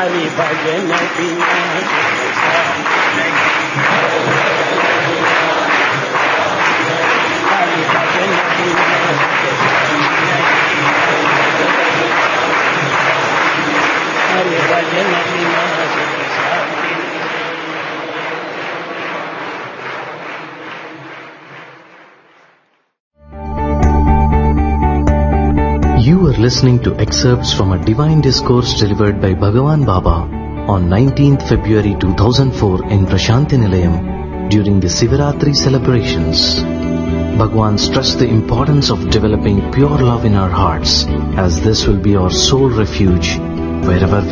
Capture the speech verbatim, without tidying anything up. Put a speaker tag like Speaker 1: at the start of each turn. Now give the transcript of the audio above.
Speaker 1: हरि भजन बिना हरि भजन बिना हरि भजन बिना
Speaker 2: You are listening to excerpts from a divine discourse delivered by Bhagavan Baba on nineteenth February two thousand four in Prashanti Nilayam during the Sivaratri celebrations. Bhagavan stressed the importance of developing pure love in our hearts, as this will be our sole refuge wherever